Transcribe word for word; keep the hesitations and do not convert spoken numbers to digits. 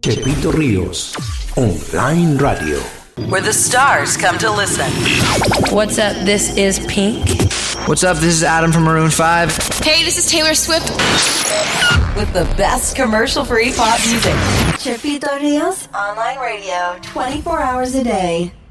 Chepito Ríos Online Radio, where the stars come to listen. What's up? This is Pink. What's up? This is Adam from Maroon five. Hey, this is Taylor Swift. With the best commercial-free pop music. Chepito Ríos Online Radio, twenty-four hours a day.